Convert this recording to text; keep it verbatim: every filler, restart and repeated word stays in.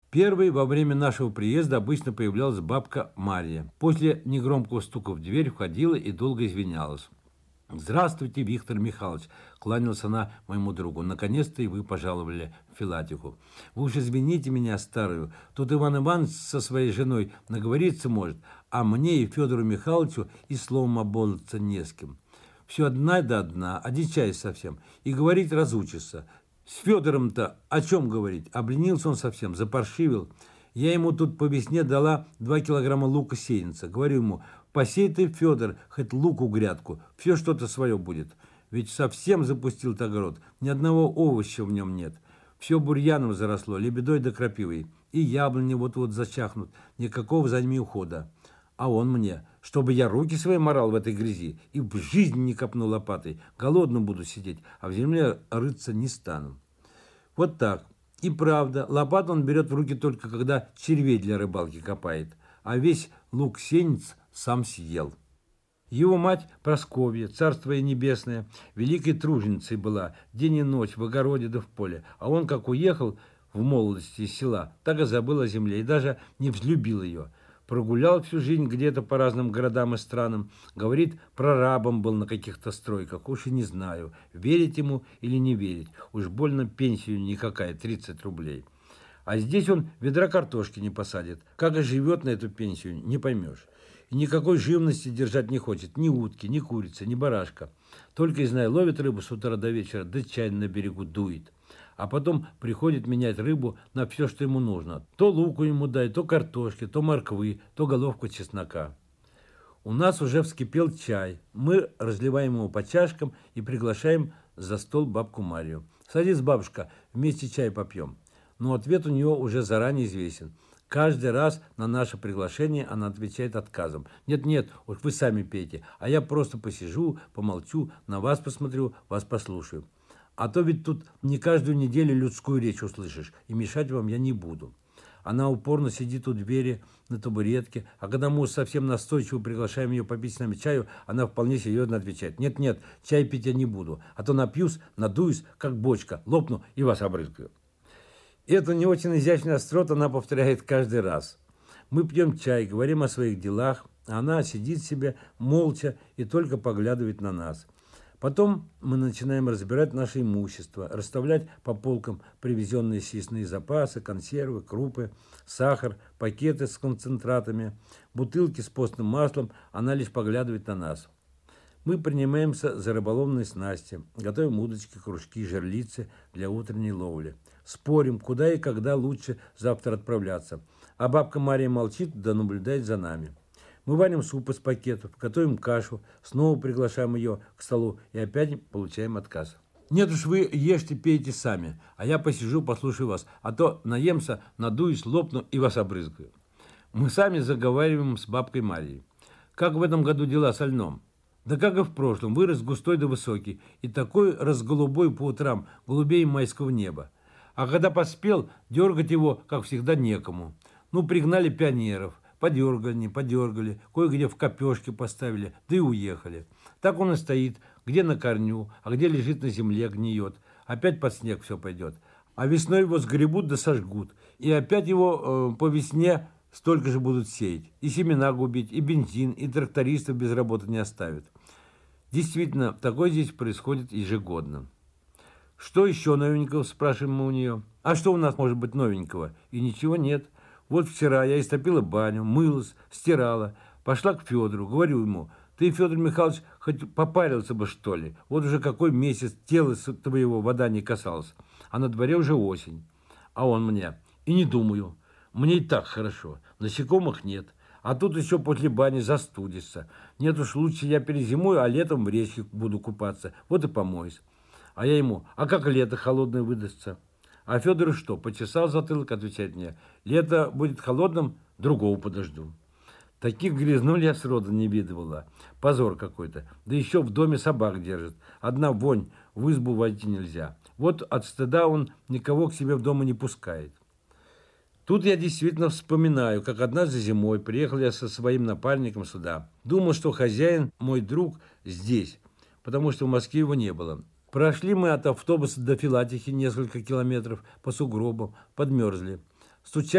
Первой во время нашего приезда обычно появлялась бабка Марья. После негромкого стука в дверь входила и долго извинялась. «Здравствуйте, Виктор Михайлович!» — кланялась она моему другу. «Наконец-то и вы пожаловали в Филатиху. Вы уж извините меня, старую. Тут Иван Иванович со своей женой наговориться может, а мне и Федору Михайловичу и словом обмолвиться не с кем. Все одна да одна, одичай совсем, и говорить разучится. С Федором-то о чем говорить? Обленился он совсем, запаршивил. Я ему тут по весне дала два килограмма лука сеянца. Говорю ему: посей ты, Федор, хоть луку грядку, все что-то свое будет. Ведь совсем запустил огород, ни одного овоща в нем нет. Все бурьяном заросло, лебедой да крапивой. И яблони вот-вот зачахнут, никакого за ними ухода. А он мне, чтобы я руки свои морал в этой грязи и в жизни не копну лопатой, голодным буду сидеть, а в земле рыться не стану. Вот так. И правда, лопату он берет в руки только когда червей для рыбалки копает, а весь лук-сеянец сам съел. Его мать Прасковья, царство ей небесное, великой труженицей была, день и ночь в огороде да в поле, а он, как уехал в молодости из села, так и забыл о земле и даже не взлюбил ее. Прогулял всю жизнь где-то по разным городам и странам. Говорит, прорабом был на каких-то стройках. Уж и не знаю, верить ему или не верить. Уж больно пенсию никакая, тридцать рублей. А здесь он ведра картошки не посадит. Как и живет на эту пенсию, не поймешь. И никакой живности держать не хочет. Ни утки, ни курицы, ни барашка. Только, и знаю, ловит рыбу с утра до вечера, да чай на берегу дует. А потом приходит менять рыбу на все, что ему нужно. То луку ему дай, то картошки, то морквы, то головку чеснока. У нас уже вскипел чай. Мы разливаем его по чашкам и приглашаем за стол бабку Марию. «Садись, бабушка, вместе чай попьем». Но ответ у нее уже заранее известен. Каждый раз на наше приглашение она отвечает отказом. «Нет-нет, уж вы сами пейте, а я просто посижу, помолчу, на вас посмотрю, вас послушаю. А то ведь тут не каждую неделю людскую речь услышишь, и мешать вам я не буду». Она упорно сидит у двери на табуретке, а когда мы совсем настойчиво приглашаем ее попить с нами чаю, она вполне серьезно отвечает: «Нет-нет, чай пить я не буду, а то напьюсь, надуюсь, как бочка, лопну и вас обрызгаю». Эту не очень изящную остроту она повторяет каждый раз. Мы пьем чай, говорим о своих делах, а она сидит себе молча и только поглядывает на нас. Потом мы начинаем разбирать наше имущество, расставлять по полкам привезенные съестные запасы, консервы, крупы, сахар, пакеты с концентратами, бутылки с постным маслом. Она лишь поглядывает на нас. Мы принимаемся за рыболовные снасти, готовим удочки, кружки, жерлицы для утренней ловли. Спорим, куда и когда лучше завтра отправляться. А бабка Мария молчит да наблюдает за нами. Мы варим суп из пакетов, готовим кашу, снова приглашаем ее к столу и опять получаем отказ. «Нет уж, вы ешьте, пейте сами, а я посижу, послушаю вас, а то наемся, надуюсь, лопну и вас обрызгаю». Мы сами заговариваем с бабкой Марией. «Как в этом году дела со льном?» «Да как и в прошлом, вырос густой да высокий, и такой разголубой по утрам, голубей майского неба. А когда поспел, дергать его, как всегда, некому. Ну, пригнали пионеров». Подергали, не подергали, кое-где в копешке поставили, да и уехали. Так он и стоит, где на корню, а где лежит на земле, гниет. Опять под снег все пойдет. А весной его сгребут да сожгут. И опять его э, по весне столько же будут сеять. И семена губить, и бензин, и трактористов без работы не оставят. Действительно, такое здесь происходит ежегодно. «Что еще новенького?» – спрашиваем мы у нее. «А что у нас может быть новенького?» И ничего нет. Вот вчера я истопила баню, мылась, стирала, пошла к Федору, говорю ему: «Ты, Федор Михайлович, хоть попарился бы, что ли? Вот уже какой месяц тела твоего вода не касалась, а на дворе уже осень». А он мне: «И не думаю, мне и так хорошо, насекомых нет, а тут еще после бани застудишься. Нет уж, лучше я перезимую, а летом в речке буду купаться, вот и помоюсь». А я ему: «А как лето холодное выдастся?» А Федор что, почесал затылок, отвечает мне: «Лето будет холодным, другого подожду». Таких грязнуль я сроду не видывала. Позор какой-то. Да еще в доме собак держит. Одна вонь, в избу войти нельзя. Вот от стыда он никого к себе в дом не пускает. Тут я действительно вспоминаю, как однажды зимой приехал я со своим напарником сюда. Думал, что хозяин, мой друг, здесь, потому что в Москве его не было. Прошли мы от автобуса до Филатихи несколько километров по сугробам, подмерзли. Стучали